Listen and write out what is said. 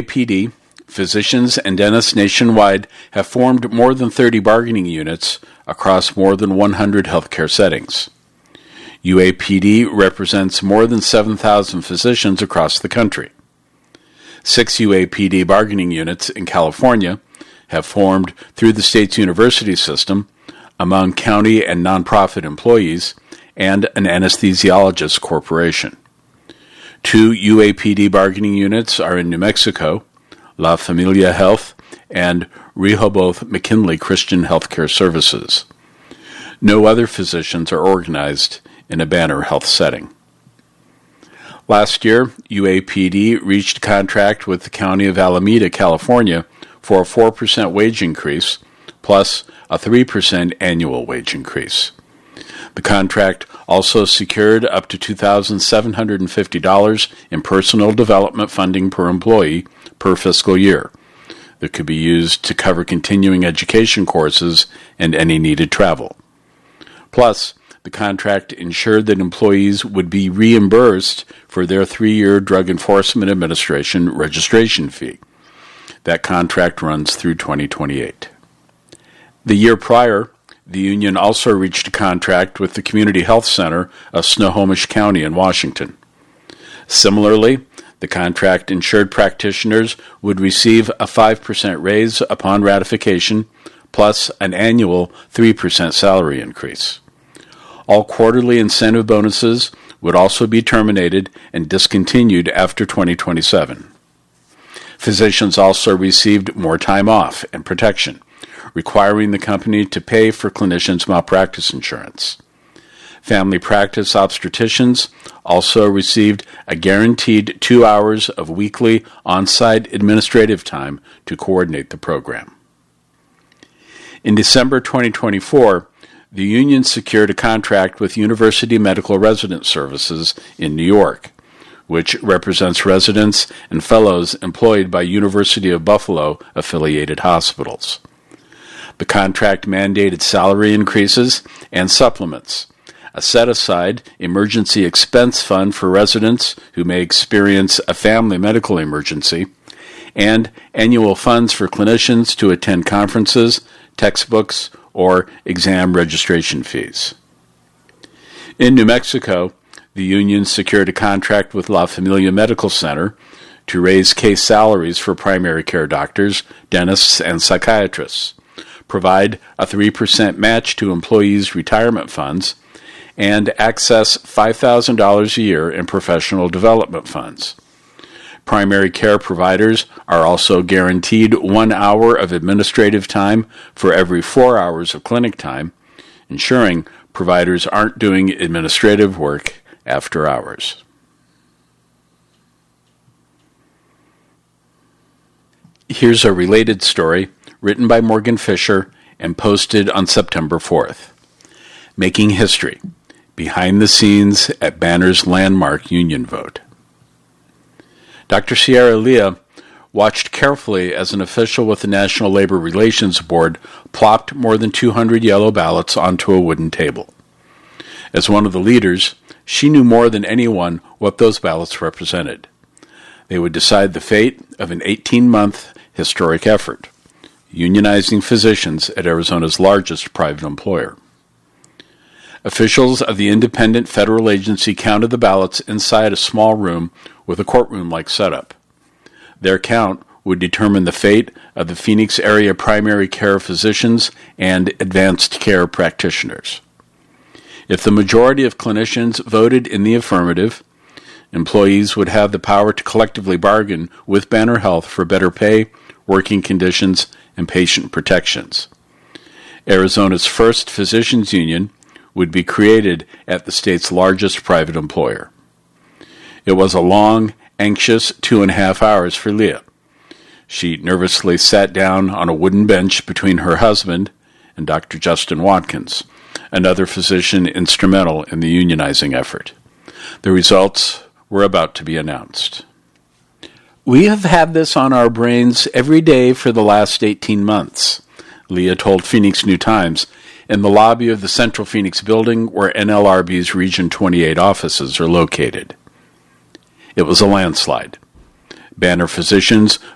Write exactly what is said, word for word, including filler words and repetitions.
P D, physicians and dentists nationwide have formed more than thirty bargaining units across more than one hundred healthcare settings. U A P D represents more than seven thousand physicians across the country. Six U A P D bargaining units in California have formed through the state's university system among county and nonprofit employees and an anesthesiologist corporation. Two U A P D bargaining units are in New Mexico, La Familia Health and Rehoboth McKinley Christian Healthcare Services. No other physicians are organized in a Banner Health setting. Last year, U A P D reached a contract with the County of Alameda, California, for a four percent wage increase, plus a three percent annual wage increase. The contract also secured up to two thousand seven hundred fifty dollars in personal development funding per employee per fiscal year that could be used to cover continuing education courses and any needed travel. Plus, the contract ensured that employees would be reimbursed for their three-year Drug Enforcement Administration registration fee. That contract runs through twenty twenty-eight. The year prior, the union also reached a contract with the Community Health Center of Snohomish County in Washington. Similarly, the contract ensured practitioners would receive a five percent raise upon ratification, plus an annual three percent salary increase. All quarterly incentive bonuses would also be terminated and discontinued after twenty twenty-seven. Physicians also received more time off and protection, requiring the company to pay for clinicians' malpractice insurance. Family practice obstetricians also received a guaranteed two hours of weekly on-site administrative time to coordinate the program. In December twenty twenty-four, the union secured a contract with University Medical Resident Services in New York, which represents residents and fellows employed by University of Buffalo affiliated hospitals. The contract mandated salary increases and supplements, a set-aside emergency expense fund for residents who may experience a family medical emergency, and annual funds for clinicians to attend conferences, textbooks, or exam registration fees. In New Mexico, the union secured a contract with La Familia Medical Center to raise case salaries for primary care doctors, dentists, and psychiatrists, provide a three percent match to employees' retirement funds, and access five thousand dollars a year in professional development funds. Primary care providers are also guaranteed one hour of administrative time for every four hours of clinic time, ensuring providers aren't doing administrative work after hours. Here's a related story written by Morgan Fisher and posted on September fourth. Making History, Behind the Scenes at Banner's Landmark Union Vote. Doctor Sierra Leah watched carefully as an official with the National Labor Relations Board plopped more than two hundred yellow ballots onto a wooden table. As one of the leaders, she knew more than anyone what those ballots represented. They would decide the fate of an eighteen-month historic effort, unionizing physicians at Arizona's largest private employer. Officials of the independent federal agency counted the ballots inside a small room with a courtroom-like setup. Their count would determine the fate of the Phoenix area primary care physicians and advanced care practitioners. If the majority of clinicians voted in the affirmative, employees would have the power to collectively bargain with Banner Health for better pay, working conditions, and patient protections. Arizona's first physicians union would be created at the state's largest private employer. It was a long, anxious two and a half hours for Leah. She nervously sat down on a wooden bench between her husband and Doctor Justin Watkins, another physician instrumental in the unionizing effort. The results were about to be announced. "We have had this on our brains every day for the last eighteen months, Leah told Phoenix New Times in the lobby of the Central Phoenix building where N L R B's Region twenty-eight offices are located. It was a landslide. Banner physicians